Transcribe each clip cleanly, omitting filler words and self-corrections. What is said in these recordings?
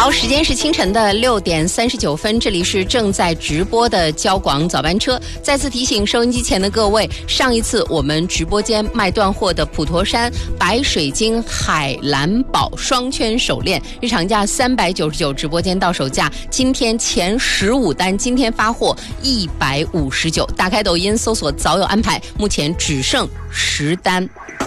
好，时间是清晨的6点39分，这里是正在直播的交广早班车。再次提醒收音机前的各位，上一次我们直播间卖断货的普陀山白水晶海蓝宝双圈手链，日常价399，直播间到手价今天前15单，今天发货159。打开抖音搜索早有安排，目前只剩10单。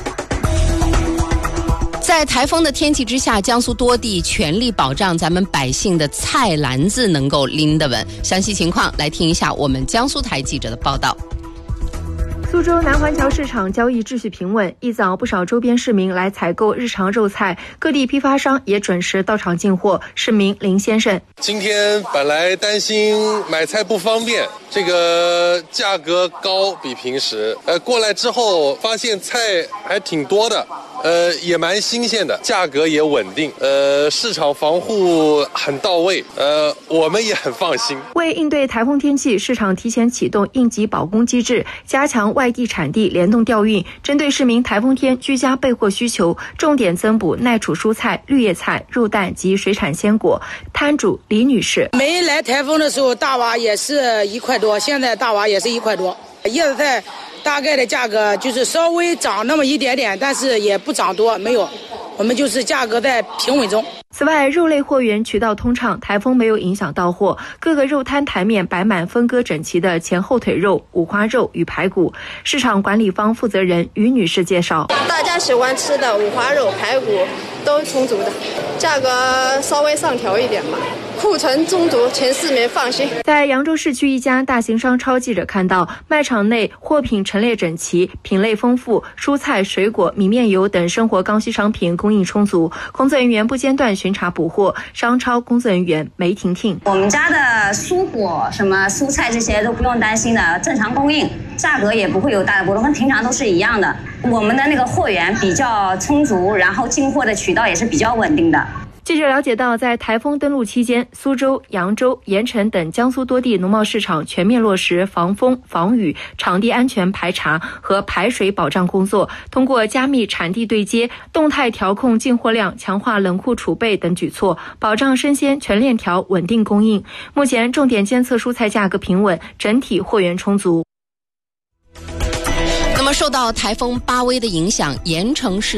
在台风的天气之下，江苏多地全力保障咱们百姓的菜篮子能够拎得稳。详细情况来听一下我们江苏台记者的报道。 苏州南环桥市场交易秩序平稳，一早不少周边市民来采购日常肉菜，各地批发商也准时到场进货。市民林先生： 今天本来担心买菜不方便，这个价格高比平时，过来之后发现菜还挺多的，也蛮新鲜的，价格也稳定，市场防护很到位，我们也很放心。 为应对台风天气，市场提前启动应急保供机制，加强外地产地联动调运，针对市民台风天居家备货需求，重点增补耐储蔬菜、绿叶菜、肉蛋及水产鲜果。摊主李女士： 没来台风的时候，大娃也是1块多，现在大娃也是1块多。叶子菜大概的价格就是稍微涨那么一点点，但是也不涨多，没有，我们就是价格在平稳中。 此外，肉类货源渠道通畅，台风没有影响到货，各个肉摊台面摆满分割整齐的前后腿肉、五花肉与排骨。市场管理方负责人于女士介绍： 大家喜欢吃的五花肉、排骨都充足的，价格稍微上调一点吧。库存充足，请市民放心。 在扬州市区一家大型商超，记者看到卖场内货品陈列整齐，品类丰富，蔬菜、水果、米面油等生活刚需商品供应充足，工作人员不间断巡查补货。商超工作人员梅婷婷： 我们家的蔬果、什么蔬菜这些都不用担心的，正常供应，价格也不会有大的波动，跟平常都是一样的。我们的那个货源比较充足，然后进货的渠道也是比较稳定的。 记者了解到，在台风登陆期间，苏州、扬州、盐城等江苏多地农贸市场全面落实防风、防雨、场地安全排查和排水保障工作，通过加密产地对接、动态调控进货量、强化冷库储备等举措，保障生鲜全链条稳定供应。目前重点监测蔬菜价格平稳，整体货源充足。 那么受到台风巴威的影响，盐城市